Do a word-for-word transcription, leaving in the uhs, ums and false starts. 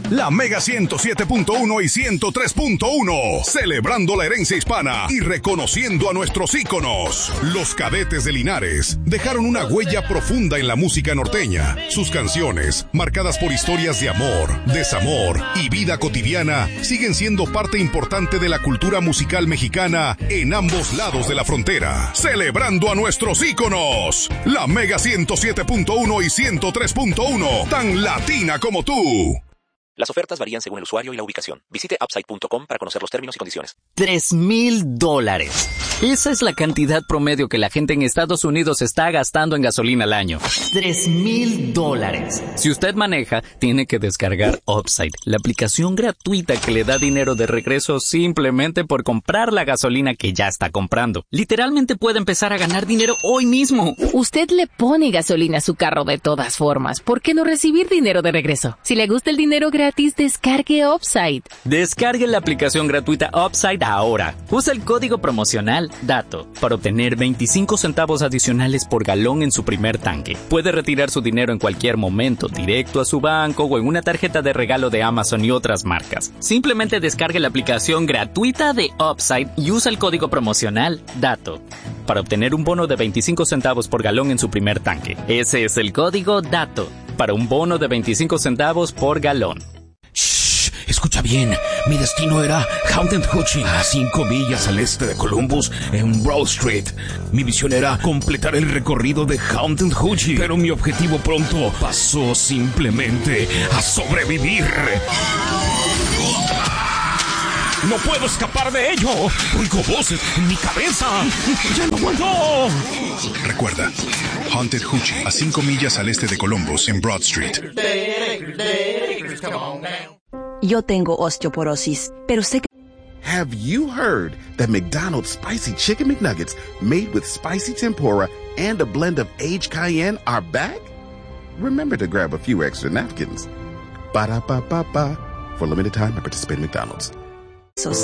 La Mega ciento siete punto uno y ciento tres punto uno, celebrando la herencia hispana y reconociendo a nuestros íconos. Los Cadetes de Linares dejaron una huella profunda en la música norteña. Sus canciones, marcadas por historias de amor, desamor y vida cotidiana, siguen siendo parte importante de la cultura musical mexicana en ambos lados de la frontera. Celebrando a nuestros íconos. La Mega ciento siete punto uno y ciento tres punto uno, tan latina como tú. Las ofertas varían según el usuario y la ubicación. Visite upside punto com para conocer los términos y condiciones. Tres mil dólares. Esa es la cantidad promedio que la gente en Estados Unidos está gastando en gasolina al año. Tres mil dólares. Si usted maneja, tiene que descargar Upside, la aplicación gratuita que le da dinero de regreso simplemente por comprar la gasolina que ya está comprando. Literalmente puede empezar a ganar dinero hoy mismo. Usted le pone gasolina a su carro de todas formas. ¿Por qué no recibir dinero de regreso? Si le gusta el dinero gratis, descargue Upside. Descargue la aplicación gratuita Upside ahora. Usa el código promocional DATO para obtener veinticinco centavos adicionales por galón en su primer tanque. Puede retirar su dinero en cualquier momento, directo a su banco o en una tarjeta de regalo de Amazon y otras marcas. Simplemente descargue la aplicación gratuita de Upside y usa el código promocional DATO para obtener un bono de veinticinco centavos por galón en su primer tanque. Ese es el código DATO para un bono de veinticinco centavos por galón. Escucha bien, mi destino era Haunted Hoochie, a cinco millas al este de Columbus, en Broad Street. Mi visión era completar el recorrido de Haunted Hoochie, pero mi objetivo pronto pasó simplemente a sobrevivir. ¡No puedo escapar de ello! ¡Oigo voces en mi cabeza! ¡Ya no aguanto! Recuerda, Haunted Hoochie, a cinco millas al este de Columbus, en Broad Street. Yo tengo osteoporosis, pero sé que... Have you heard that McDonald's Spicy Chicken McNuggets, made with spicy tempura and a blend of aged cayenne, are back? Remember to grab a few extra napkins. Ba-da-ba-ba-ba. For a limited time, I participate in McDonald's.